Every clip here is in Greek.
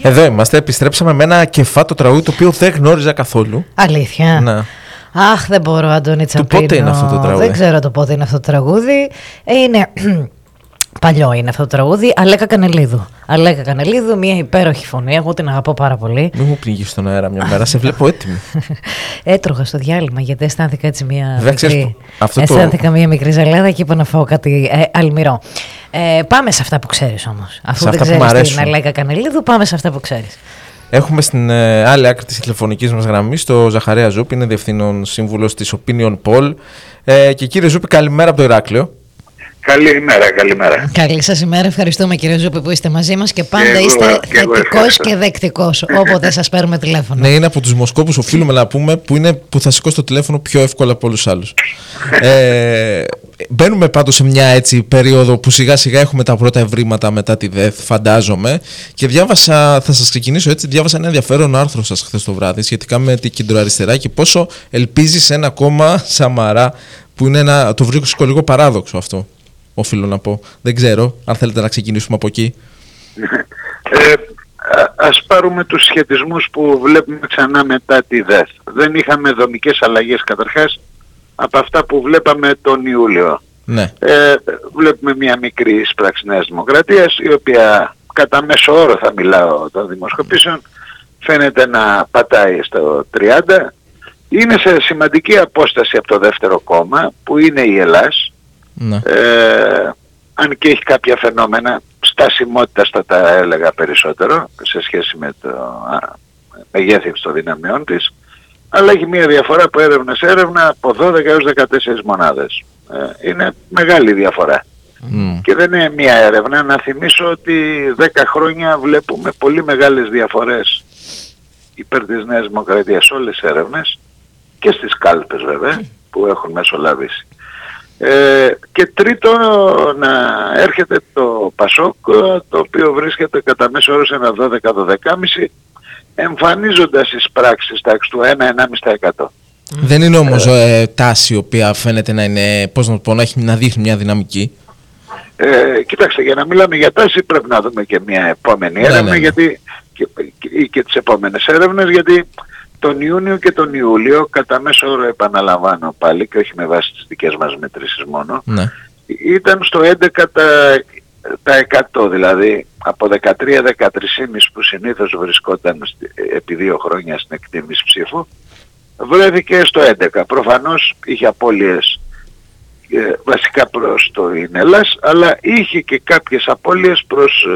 Εδώ είμαστε, επιστρέψαμε με ένα κεφάτο τραγούδι το οποίο δεν γνώριζα καθόλου. Αλήθεια. Ναι. Αχ, δεν μπορώ, Αντώνη Τσαπίνο. Το πότε είναι αυτό το τραγούδι? Δεν ξέρω το πότε είναι αυτό το τραγούδι. Είναι παλιό είναι αυτό το τραγούδι. Αλέκα Κανελίδου, μια υπέροχη φωνή. Εγώ την αγαπώ πάρα πολύ. Μην μου πνιγείς στον αέρα μια μέρα, σε βλέπω έτοιμη. Έτρωγα στο διάλειμμα γιατί αισθάνθηκα έτσι μια μικρή ζαλάδα και είπα να φάω κάτι αλμυρό. Πάμε σε αυτά που ξέρεις όμως. Αφού δεν ξέρεις την Αλέκα Κανελίδου, πάμε σε αυτά που ξέρεις. Έχουμε στην άλλη άκρη της τηλεφωνικής μας γραμμής το Ζαχαρέα Ζούπη, είναι διευθύνων σύμβουλος της Opinion Poll. Και κύριε Ζούπη, καλημέρα από το Ηράκλειο. Καλημέρα. Καλή σας ημέρα. Ευχαριστούμε κύριε Ζούπη που είστε μαζί μας και πάντα είστε θετικός και δεκτικός όποτε σας παίρνουμε τηλέφωνο. Ναι, είναι από τους Μοσκόπους, οφείλουμε να πούμε, που θα σηκώσει το τηλέφωνο πιο εύκολα από όλους τους άλλους. Μπαίνουμε πάντως σε μια έτσι περίοδο που σιγά σιγά έχουμε τα πρώτα ευρήματα μετά τη ΔΕΘ, φαντάζομαι. Και διάβασα, θα σας ξεκινήσω έτσι, διάβασα ένα ενδιαφέρον άρθρο σας χθες το βράδυ σχετικά με την κεντροαριστερά και πόσο ελπίζει σε ένα κόμμα Σαμαρά, που είναι το βρίσκω λίγο παράδοξο αυτό. Οφείλω να πω. Δεν ξέρω αν θέλετε να ξεκινήσουμε από εκεί. Ας πάρουμε τους σχετισμούς που βλέπουμε ξανά μετά τη ΔΕΘ. Δεν είχαμε δομικές αλλαγές καταρχάς από αυτά που βλέπαμε τον Ιούλιο. Ναι. Βλέπουμε μια μικρή σπράξη Νέας Δημοκρατίας, η οποία κατά μέσο όρο θα μιλάω των δημοσκοπήσεων, φαίνεται να πατάει στο 30. Είναι σε σημαντική απόσταση από το δεύτερο κόμμα που είναι η Ελλάς. Ναι. Αν και έχει κάποια φαινόμενα στασιμότητας θα τα έλεγα περισσότερο σε σχέση με το μεγέθυνση των δυναμιών της, αλλά έχει μια διαφορά από έρευνα σε έρευνα από 12 έως 14 μονάδες. Είναι μεγάλη διαφορά. Και δεν είναι μια έρευνα. Να θυμίσω ότι 10 χρόνια βλέπουμε πολύ μεγάλες διαφορές υπέρ της Νέας Δημοκρατίας σε όλες τις έρευνες και στις κάλπες βέβαια που έχουν μεσολαβήσει. Και τρίτο, να έρχεται το ΠΑΣΟΚ, το οποίο βρίσκεται κατά μέσο όρο σε ένα 12-12,5, εμφανίζοντας τις πράξεις τάξη του 1-1,5%. Δεν είναι όμως τάση η οποία φαίνεται να είναι, να δείχνει μια δυναμική. Κοιτάξτε, για να μιλάμε για τάση πρέπει να δούμε και μια επόμενη έρευνα, γιατί και τις επόμενες έρευνες, γιατί τον Ιούνιο και τον Ιούλιο, κατά μέσο όρο επαναλαμβάνω πάλι και όχι με βάση τις δικές μας μετρήσεις μόνο, ναι, ήταν στο 11%, δηλαδή από 13-13,5 που συνήθως βρισκόταν επί 2 χρόνια στην εκτίμηση ψήφου, βρέθηκε στο 11%. Προφανώς είχε απώλειες βασικά προς το Ινέλλας, αλλά είχε και κάποιες απώλειες προς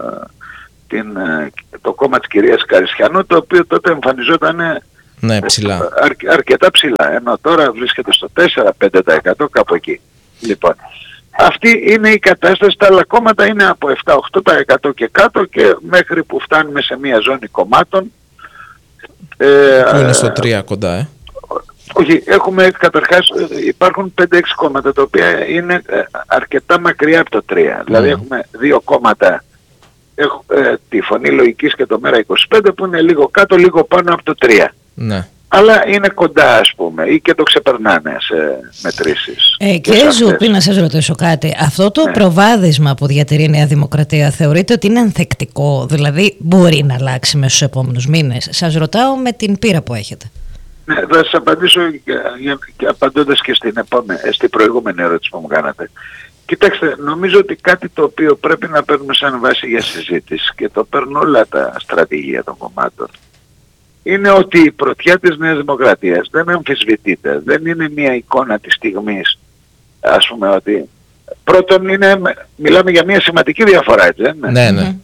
το κόμμα της κυρίας Καρισιανού, το οποίο τότε εμφανιζόταν ψηλά. Αρκετά ψηλά, ενώ τώρα βρίσκεται στο 4-5% κάπου εκεί. Λοιπόν, αυτή είναι η κατάσταση. Τα άλλα κόμματα είναι από 7-8% και κάτω και μέχρι που φτάνουμε σε μια ζώνη κομμάτων. Που είναι στο 3 κοντά, Όχι, έχουμε καταρχάς, υπάρχουν 5-6 κόμματα τα οποία είναι αρκετά μακριά από το 3. Δηλαδή έχουμε 2 κόμματα, τη Φωνή Λογικής και το ΜΕΡΑ25 που είναι λίγο κάτω, λίγο πάνω από το 3. Ναι. Αλλά είναι κοντά, ας πούμε, ή και το ξεπερνάνε σε μετρήσεις. Κύριε Ζούπη, να σας ρωτήσω κάτι. Αυτό το προβάδισμα που διατηρεί η Νέα Δημοκρατία θεωρείτε ότι είναι ανθεκτικό, δηλαδή μπορεί να αλλάξει μέσα στους επόμενους μήνες? Σας ρωτάω με την πείρα που έχετε. Ναι, θα σας απαντήσω απαντώντας και στην προηγούμενη ερώτηση που μου κάνατε. Κοιτάξτε, νομίζω ότι κάτι το οποίο πρέπει να παίρνουμε σαν βάση για συζήτηση, και το παίρνουν όλα τα στρατηγία των κομμάτων, είναι ότι η πρωτιά της Νέας Δημοκρατίας δεν αμφισβητείται. Δεν είναι μια εικόνα της στιγμής, ας πούμε, ότι πρώτον μιλάμε για μια σημαντική διαφορά, έτσι δεν είναι? Ναι.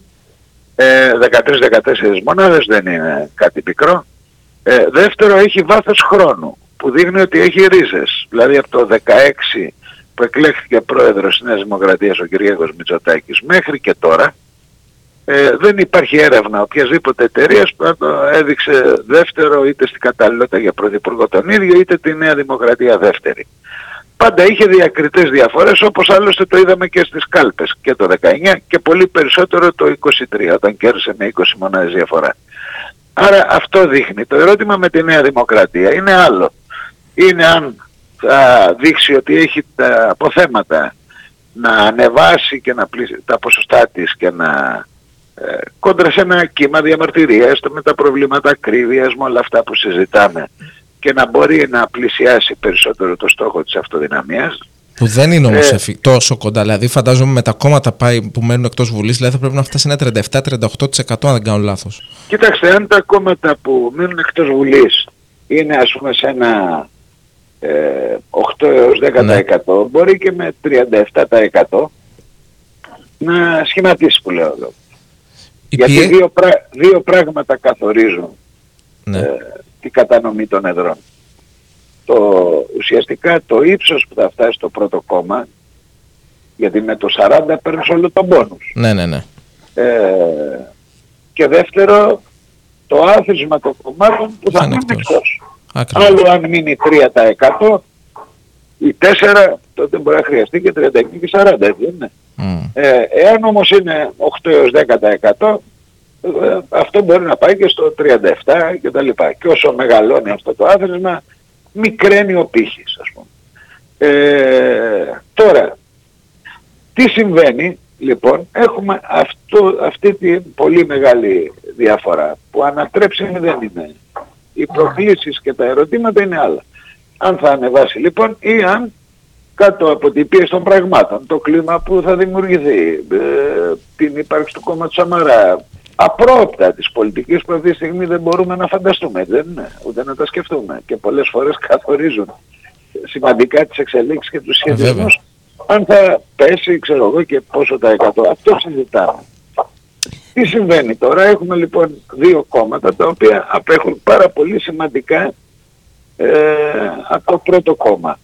13-14 μονάδες δεν είναι κάτι πικρό. Δεύτερο, έχει βάθος χρόνου που δείχνει ότι έχει ρίζες. Δηλαδή από το 16 που εκλέχθηκε πρόεδρος της Νέας Δημοκρατίας ο Κυριάκος Μητσοτάκης μέχρι και τώρα, δεν υπάρχει έρευνα οποιασδήποτε εταιρείας που έδειξε δεύτερο είτε στην καταλληλότητα για πρωθυπουργό τον ίδιο είτε τη Νέα Δημοκρατία δεύτερη. Πάντα είχε διακριτές διαφορές, όπως άλλωστε το είδαμε και στις κάλπες και το 19 και πολύ περισσότερο το 23 όταν κέρδισε με 20 μονάδες διαφορά. Άρα αυτό δείχνει. Το ερώτημα με τη Νέα Δημοκρατία είναι άλλο. Είναι αν θα δείξει ότι έχει τα αποθέματα να ανεβάσει και να τα ποσοστά της και να κόντρα σε ένα κύμα διαμαρτυρίας με τα προβλήματα ακρίβειας, με όλα αυτά που συζητάμε, και να μπορεί να πλησιάσει περισσότερο το στόχο της αυτοδυναμίας. Που δεν είναι όμως τόσο κοντά. Δηλαδή, φαντάζομαι με τα κόμματα που μένουν εκτός Βουλής, δηλαδή θα πρέπει να φτάσει ένα 37-38% αν δεν κάνω λάθος. Κοιτάξτε, αν τα κόμματα που μένουν εκτός Βουλής είναι ας πούμε σε ένα 8 έως 10%, μπορεί και με 37% να σχηματίσει, που λέω εδώ. Γιατί δύο πράγματα καθορίζουν την κατανομή των εδρών. Ουσιαστικά το ύψος που θα φτάσει το πρώτο κόμμα, γιατί με το 40 παίρνεις όλο τον πόνους. Ναι. Και δεύτερο, το άθροισμα των κομμάτων που θα μείνουν εκτός. Άλλο αν μείνει 3% ή 4%, τότε μπορεί να χρειαστεί και 39 και 40, έτσι δεν είναι. Εάν όμως είναι 8 έως 10%, αυτό μπορεί να πάει και στο 37% και τα λοιπά. Και όσο μεγαλώνει αυτό το άθροισμα, μικραίνει ο πύχης, ας πούμε. Τώρα, τι συμβαίνει, λοιπόν, έχουμε αυτή την πολύ μεγάλη διαφορά που ανατρέψιμη δεν είναι. Οι προκλήσεις και τα ερωτήματα είναι άλλα. Αν θα ανεβάσει λοιπόν ή αν κάτω από την πίεση των πραγμάτων, το κλίμα που θα δημιουργηθεί, την ύπαρξη του κόμματος Σαμαρά, απρόοπτα της πολιτικής που αυτή τη στιγμή δεν μπορούμε να φανταστούμε, δεν είναι, ούτε να τα σκεφτούμε, και πολλές φορές καθορίζουν σημαντικά τις εξελίξεις και τους σχεδιασμούς, αν θα πέσει, ξέρω εγώ, και πόσο τα 100. Αυτό συζητάμε. Τι συμβαίνει τώρα? Έχουμε λοιπόν δύο κόμματα τα οποία απέχουν πάρα πολύ σημαντικά από το πρώτο κόμμα.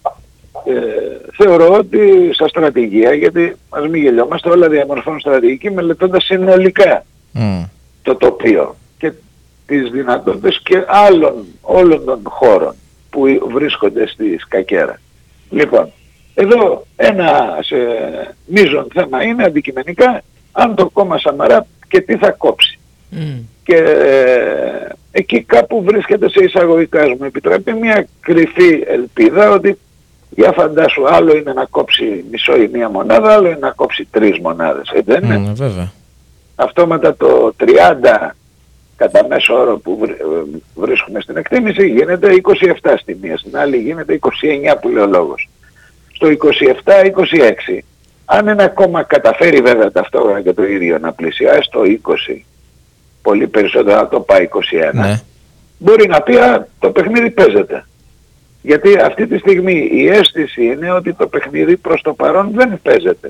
Θεωρώ ότι στα στρατηγία, γιατί ας μην γελιόμαστε, όλα διαμορφώνουν στρατηγική μελετώντας συνολικά το τοπίο και τις δυνατότητες και όλων των χώρων που βρίσκονται στη σκακέρα. Λοιπόν, εδώ ένα μείζον θέμα είναι αντικειμενικά αν το κόμμα Σαμαρά και τι θα κόψει. Και εκεί κάπου βρίσκεται, σε εισαγωγικά μου επιτρέπει, μια κρυφή ελπίδα ότι, για φαντάσου, άλλο είναι να κόψει μισό ή μία μονάδα, άλλο είναι να κόψει 3 μονάδες. Δεν είναι? Βέβαια. Αυτόματα το 30 κατά μέσο όρο που βρίσκουμε στην εκτίμηση γίνεται 27 στη μία, στην άλλη γίνεται 29 που λέει ο λόγος. Στο 27-26, αν ένα κόμμα καταφέρει βέβαια ταυτόχρονα και το ίδιο να πλησιάσει το 20, πολύ περισσότερο να το πάει 21, μπορεί να πει το παιχνίδι παίζεται. Γιατί αυτή τη στιγμή η αίσθηση είναι ότι το παιχνίδι προς το παρόν δεν παίζεται.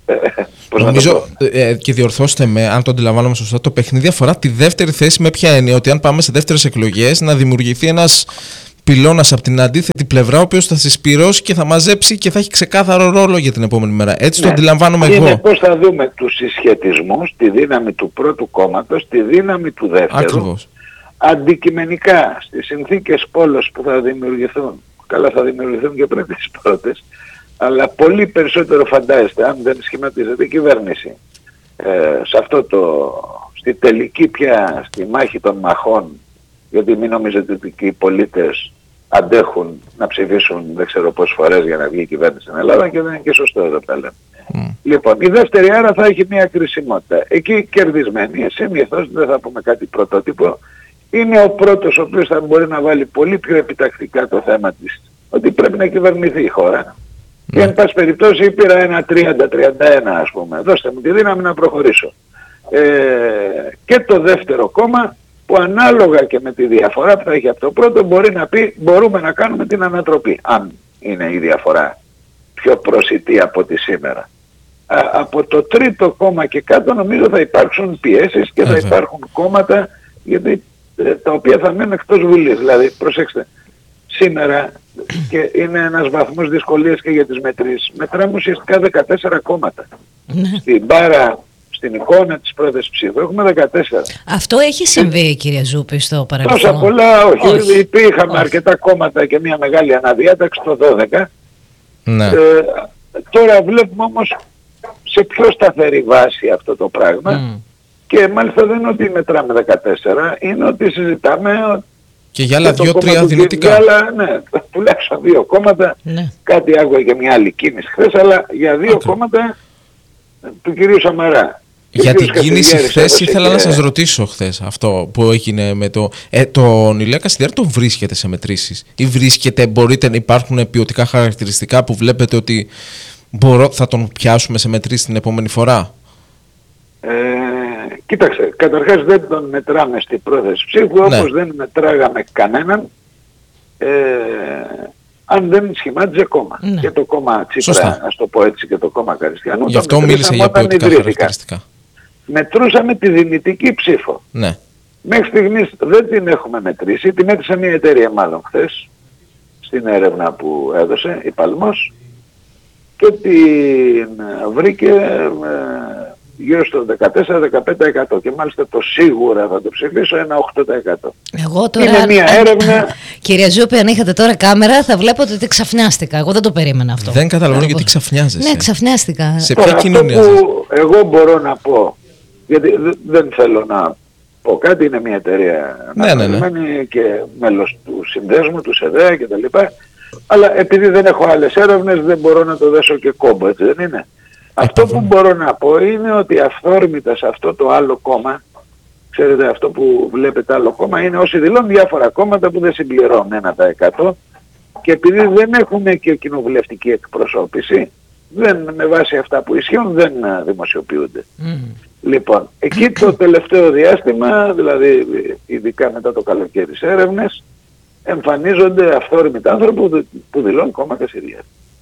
Νομίζω, και διορθώστε με αν το αντιλαμβάνομαι σωστά, το παιχνίδι αφορά τη δεύτερη θέση, με ποια έννοια? Ότι αν πάμε σε δεύτερες εκλογές να δημιουργηθεί ένας πυλώνας από την αντίθετη πλευρά, ο οποίος θα συσπυρώσει και θα μαζέψει και θα έχει ξεκάθαρο ρόλο για την επόμενη μέρα. Έτσι το αντιλαμβάνομαι εγώ. Είναι πώς θα δούμε τους συσχετισμούς, τη δύναμη του πρώτου κόμματος, τη δύναμη του δεύτερου. Ακριβώς. Αντικειμενικά στις συνθήκες πόλος που θα δημιουργηθούν, καλά θα δημιουργηθούν και πριν τις πρώτες, αλλά πολύ περισσότερο φαντάζεστε αν δεν σχηματίζεται η κυβέρνηση σε στη τελική πια, στη μάχη των μαχών, γιατί μην νομίζετε ότι οι πολίτες αντέχουν να ψηφίσουν δεν ξέρω πόσες φορές για να βγει η κυβέρνηση στην Ελλάδα, και δεν είναι και σωστό εδώ τα λέμε. Λοιπόν, η δεύτερη άρα θα έχει μια κρισιμότητα. Εκεί κερδισμένη, συνήθως, δεν θα πούμε κάτι πρωτότυπο, είναι ο πρώτος ο οποίος θα μπορεί να βάλει πολύ πιο επιτακτικά το θέμα της, ότι πρέπει να κυβερνηθεί η χώρα. Και εν πάση περιπτώσει πήρα ένα 30-31 ας πούμε, δώστε μου τη δύναμη να προχωρήσω. Και το δεύτερο κόμμα που ανάλογα και με τη διαφορά που θα έχει από το πρώτο μπορεί να πει μπορούμε να κάνουμε την ανατροπή, αν είναι η διαφορά πιο προσιτή από τη σήμερα. Από το τρίτο κόμμα και κάτω νομίζω θα υπάρξουν πιέσεις και θα υπάρχουν κόμματα γιατί, τα οποία θα μένουν εκτός Βουλής. Δηλαδή προσέξτε, σήμερα και είναι ένας βαθμός δυσκολίας και για τις μετρήσεις. Μετράμε ουσιαστικά 14 κόμματα. Στην μπάρα, στην εικόνα της πρώτης ψήφου έχουμε 14. Αυτό έχει συμβεί, κύριε Ζούπη, στο παρελθόν? Τόσα πολλά όχι. Υπήρχαμε αρκετά κόμματα και μια μεγάλη αναδιάταξη το 12. Τώρα βλέπουμε όμως σε πιο σταθερή βάση αυτό το πράγμα. Και μάλιστα δεν είναι ότι μετράμε 14, είναι ότι συζητάμε και για άλλα 2-3 δυνητικά. Ναι, τουλάχιστον 2 κόμματα, κάτι άκουγα και μια άλλη κίνηση χθες, αλλά για 2 κόμματα του κυρίου Σαμαρά. Για την κίνηση χθες ήθελα να σας ρωτήσω χθες αυτό που έγινε με τον Ηλία Κασιδιάρη. Τον βρίσκεται σε μετρήσεις ή βρίσκεται, μπορείτε να υπάρχουν ποιοτικά χαρακτηριστικά που βλέπετε ότι θα τον πιάσουμε σε μετρήσεις την επόμενη φορά? Κοίταξε, καταρχάς δεν τον μετράμε στην πρόθεση ψήφου, όπως δεν μετράγαμε κανέναν αν δεν σχημάτιζε κόμμα. Και το κόμμα Τσίπρα, ας το πω έτσι, και το κόμμα Καριστιανού. Γι' αυτό μίλησα για ποιοτικά χαρακτηριστικά. Μετρούσαμε τη δυνητική ψήφο. Ναι. Μέχρι στιγμής δεν την έχουμε μετρήσει, την μέτρησε μια εταιρεία μάλλον χθες, στην έρευνα που έδωσε, η Παλμός, και την βρήκε γύρω στο 14-15% και μάλιστα το σίγουρα θα το ψηφίσω ένα 8%. Εγώ τώρα, είναι μια έρευνα... Κυρία Ζούπη, αν είχατε τώρα κάμερα θα βλέπετε ότι ξαφνιάστηκα. Εγώ δεν το περίμενα αυτό. Δεν καταλαβαίνω γιατί ξαφνιάζεσαι. Ναι, ξαφνιάστηκα. Σε ποια κοινωνία? Αυτό που εγώ μπορώ να πω, γιατί δεν θέλω να πω κάτι, είναι μια εταιρεία και μέλος του συνδέσμου, του ΣΕΔΕΑ κτλ. Αλλά επειδή δεν έχω άλλες έρευνες δεν μπορώ να το δέσω και κόμπο, έτσι δεν είναι? Αυτό που μπορώ να πω είναι ότι αυθόρμητα σε αυτό το άλλο κόμμα, ξέρετε αυτό που βλέπετε άλλο κόμμα, είναι όσοι δηλώνουν διάφορα κόμματα που δεν συμπληρώνουν 1% και επειδή δεν έχουν και κοινοβουλευτική εκπροσώπηση, με βάση αυτά που ισχύουν δεν δημοσιοποιούνται. Λοιπόν, εκεί το τελευταίο διάστημα, δηλαδή ειδικά μετά το καλοκαίρι της έρευνες, εμφανίζονται αυθόρμητα άνθρωποι που δηλώνουν κόμμα Κασιδιάρη.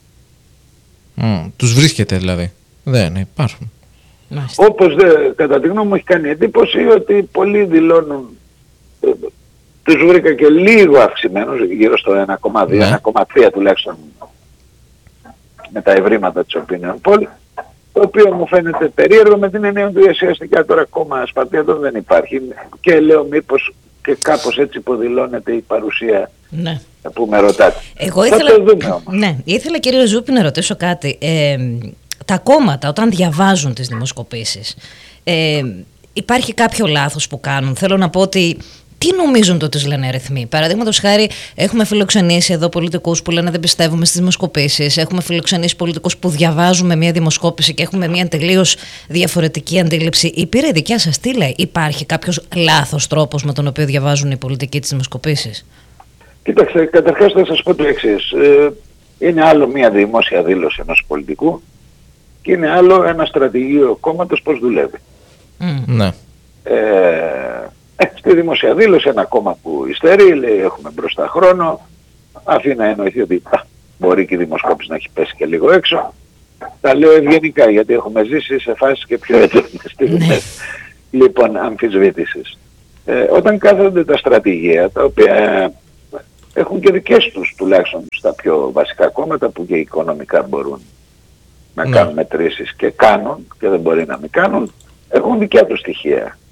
Τους βρίσκεται δηλαδή? Δεν υπάρχουν. Όπως κατά τη γνώμη μου έχει κάνει εντύπωση ότι πολλοί δηλώνουν, τους βρήκα και λίγο αυξημένους, γύρω στο 1,2, 1,3 τουλάχιστον με τα ευρήματα της Opinion Poll, το οποίο μου φαίνεται περίεργο με την έννοια ότι ουσιαστικά τώρα κόμμα Σπαρτιάτων δεν υπάρχει και λέω μήπως και κάπως έτσι υποδηλώνεται η παρουσία που με ρωτάτε. Εγώ ήθελα κύριε Ζούπη να ρωτήσω κάτι. Τα κόμματα όταν διαβάζουν τις δημοσκοπήσεις υπάρχει κάποιο λάθος που κάνουν? Θέλω να πω ότι τι νομίζουν το τις λένε αριθμοί? Παραδείγματος χάρη, έχουμε φιλοξενήσει εδώ πολιτικούς που λένε δεν πιστεύουμε στις δημοσκοπήσεις. Έχουμε φιλοξενήσει πολιτικούς που διαβάζουμε μια δημοσκόπηση και έχουμε μια τελείως διαφορετική αντίληψη. Η πείρα δικιά σας τι λέει? Υπάρχει κάποιος λάθος τρόπος με τον οποίο διαβάζουν οι πολιτικοί τις δημοσκοπήσεις? Κοίταξε, καταρχάς θα σας πω το εξής. Είναι άλλο μια δημόσια δήλωση ενός πολιτικού και είναι άλλο ένα στρατηγείο κόμματος πώς δουλεύει. Ναι. Στη δημόσια δήλωση ένα κόμμα που υστερεί, λέει έχουμε μπροστά χρόνο, αφήνει να εννοηθεί ότι μπορεί και η δημοσκόπηση να έχει πέσει και λίγο έξω. Τα λέω ευγενικά γιατί έχουμε ζήσει σε φάσεις και πιο έντονες στιγμές λοιπόν αμφισβήτησης. Όταν κάθονται τα στρατηγεία, τα οποία έχουν και δικές τους τουλάχιστον στα πιο βασικά κόμματα που και οικονομικά μπορούν να κάνουν μετρήσεις και κάνουν και δεν μπορεί να μην κάνουν, έχουν δικιά τους στοιχεία.